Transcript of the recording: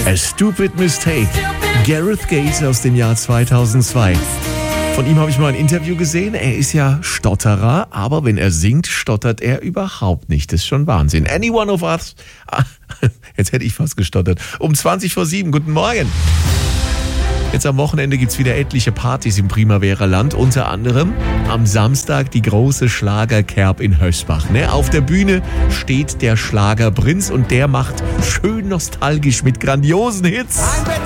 A Stupid Mistake. Gareth Gates aus dem Jahr 2002. Von ihm habe ich mal ein Interview gesehen. Er ist ja Stotterer, aber wenn er singt, stottert er überhaupt nicht. Das ist schon Wahnsinn. Any One of Us. Jetzt hätte ich fast gestottert. Um 7:20. Guten Morgen. Jetzt am Wochenende gibt's wieder etliche Partys im Primavera-Land. Unter anderem am Samstag die große Schlagerkerb in Hösbach. Ne? Auf der Bühne steht der Schlagerprinz und der macht schön nostalgisch mit grandiosen Hits. Ein Bett